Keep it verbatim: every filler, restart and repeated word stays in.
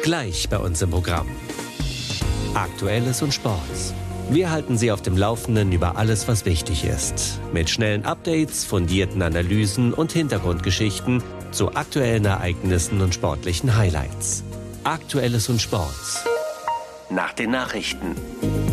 Gleich bei uns im Programm. Aktuelles und Sports. Wir halten Sie auf dem Laufenden über alles, was wichtig ist. Mit schnellen Updates, fundierten Analysen und Hintergrundgeschichten zu aktuellen Ereignissen und sportlichen Highlights. Aktuelles und Sports. Nach den Nachrichten.